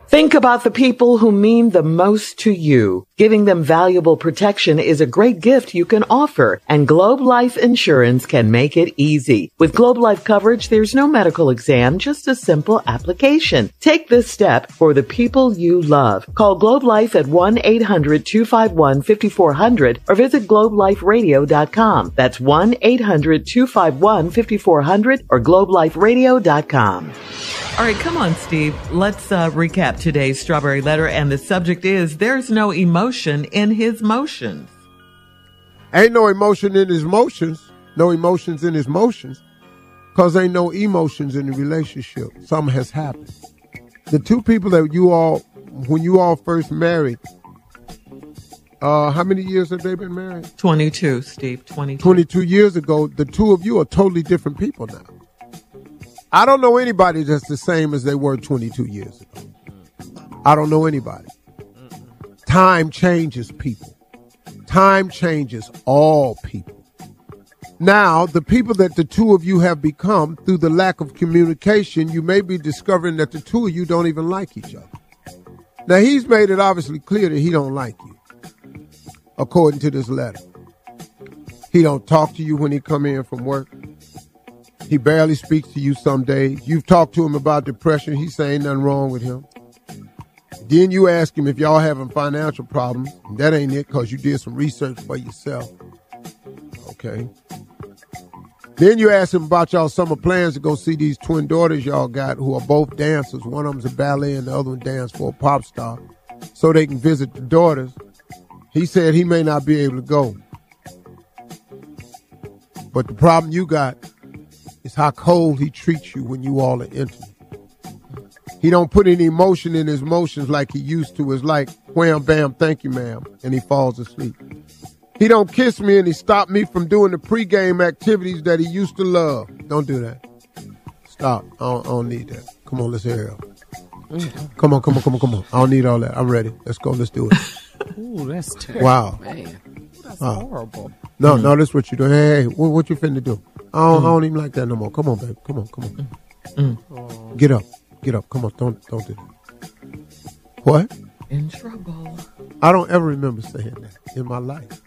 Think about the people who mean the most to you. Giving them valuable protection is a great gift you can offer, and Globe Life Insurance can make it easy. With Globe Life coverage, there's no medical exam, just a simple application. Take this step for the people you love. Call Globe Life at 1-800-251-5400 or visit globeliferadio.com. That's 1-800-251-5400 or globeliferadio.com. All right, come on, Steve. Let's recap today's Strawberry Letter, and the subject is, there's no emotion in his motions. Ain't no emotion in his motions. No emotions in his motions. Because ain't no emotions in the relationship. Something has happened. The two people that when you all first married, how many years have they been married? 22, Steve, 22. 22 years ago, the two of you are totally different people now. I don't know anybody that's the same as they were 22 years ago. I don't know anybody. Time changes people. Time changes all people. Now, the people that the two of you have become, through the lack of communication, you may be discovering that the two of you don't even like each other. Now, he's made it obviously clear that he don't like you, according to this letter. He don't talk to you when he come in from work. He barely speaks to you some days. You've talked to him about depression. He's saying nothing wrong with him. Then you ask him if y'all having financial problems. That ain't it, because you did some research for yourself. Okay. Then you ask him about y'all summer plans to go see these twin daughters y'all got, who are both dancers. One of them's a ballet and the other one dance for a pop star, so they can visit the daughters. He said he may not be able to go. But the problem you got is how cold he treats you when you all are intimate. He don't put any emotion in his motions like he used to. It's like, wham, bam, thank you, ma'am, and he falls asleep. He don't kiss me and he stopped me from doing the pregame activities that he used to love. Don't do that. Stop. I don't need that. Come on, let's hear it. Come on. I don't need all that. I'm ready. Let's go. Let's do it. Ooh, that's terrible. Wow. Man, that's horrible. No, this is what you doing. Hey, what you finna do? I don't even like that no more. Come on, baby. Come on. Get up. Come on. Don't do that. What? In trouble. I don't ever remember saying that in my life.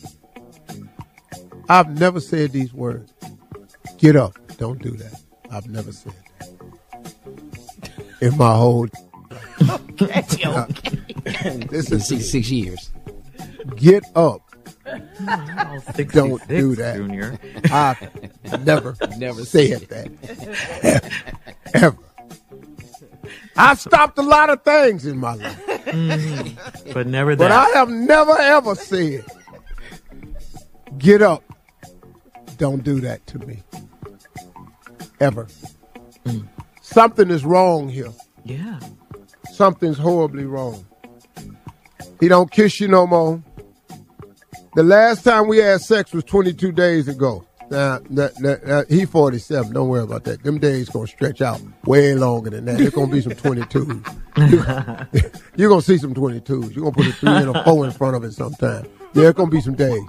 I've never said these words. Get up. Don't do that. I've never said that. In my whole Okay. This is 6 years. Get up. Don't do that. Junior. I've never said that. Ever. I've stopped a lot of things in my life. But never that. But I have never, ever said, get up. Don't do that to me. Ever. Something is wrong here. Yeah. Something's horribly wrong. He don't kiss you no more. The last time we had sex was 22 days ago. Now, he 47. Don't worry about that. Them days going to stretch out way longer than that. There's going to be some 22s. You're going to see some 22s. You're going to put a 3 and a 4 in front of it sometime. There's going to be some days.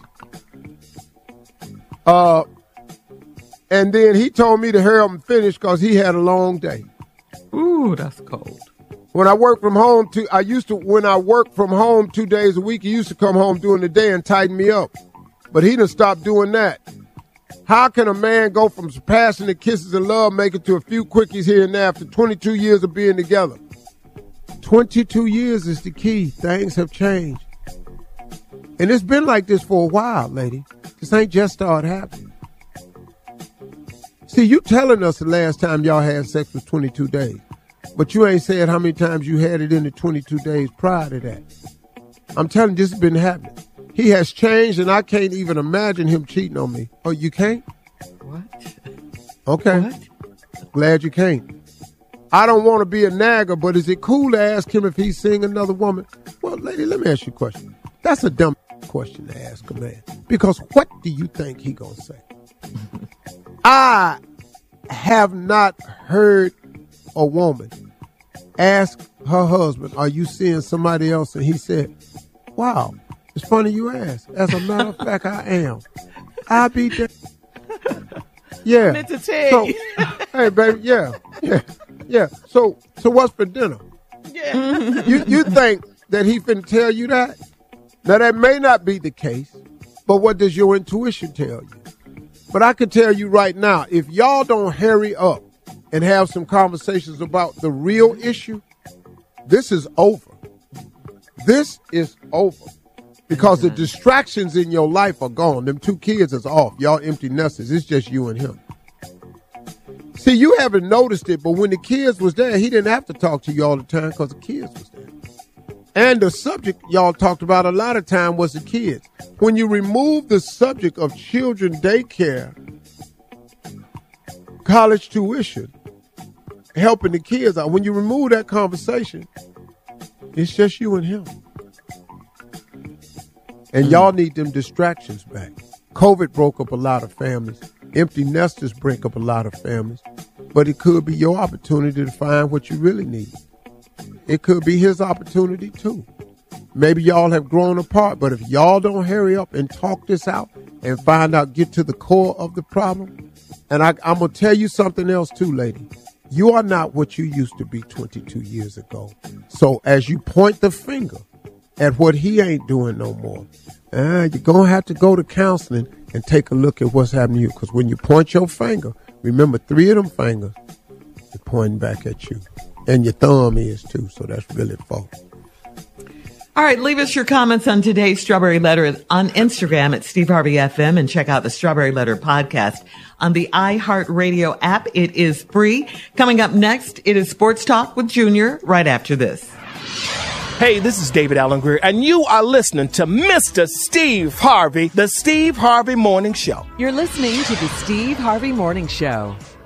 And then he told me to hurry up and finish because he had a long day. Ooh, that's cold. When I work from home, when I work from home 2 days a week, he used to come home during the day and tighten me up. But he done stopped doing that. How can a man go from passionate kisses and love making to a few quickies here and there after 22 years of being together? 22 years is the key. Things have changed. And it's been like this for a while, lady. This ain't just started happening. See, you telling us the last time y'all had sex was 22 days. But you ain't said how many times you had it in the 22 days prior to that. I'm telling you, this has been happening. He has changed, and I can't even imagine him cheating on me. Oh, you can't? What? Okay. What? Glad you can't. I don't want to be a nagger, but is it cool to ask him if he's seeing another woman? Well, lady, let me ask you a question. That's a dumb question to ask a man. Because what do you think he gonna say? I have not heard a woman ask her husband, are you seeing somebody else? And he said, wow, it's funny you ask. As a matter of fact, I am. I be there. Yeah. I meant to tell you. Hey, baby, yeah. So what's for dinner? Yeah. You think that he finna tell you that? Now, that may not be the case, but what does your intuition tell you? But I can tell you right now, if y'all don't hurry up and have some conversations about the real issue, this is over. This is over. Because the distractions in your life are gone. Them 2 kids is off. Y'all empty nesters. It's just you and him. See, you haven't noticed it, but when the kids was there, he didn't have to talk to you all the time because the kids was there. And the subject y'all talked about a lot of time was the kids. When you remove the subject of children daycare, college tuition, helping the kids out, when you remove that conversation, it's just you and him. And y'all need them distractions back. COVID broke up a lot of families. Empty nesters break up a lot of families. But it could be your opportunity to find what you really need. It could be his opportunity too. Maybe y'all have grown apart, but if y'all don't hurry up and talk this out and find out, get to the core of the problem. And I'm going to tell you something else too, lady. You are not what you used to be 22 years ago. So as you point the finger at what he ain't doing no more, you're going to have to go to counseling and take a look at what's happening to you. Because when you point your finger, remember 3 of them fingers are pointing back at you. And your thumb is too, so that's really 4. All right, leave us your comments on today's Strawberry Letter on Instagram at Steve Harvey FM, and check out the Strawberry Letter podcast on the iHeartRadio app. It is free. Coming up next, it is Sports Talk with Junior right after this. Hey, this is David Allen Greer, and you are listening to Mr. Steve Harvey, the Steve Harvey Morning Show. You're listening to the Steve Harvey Morning Show.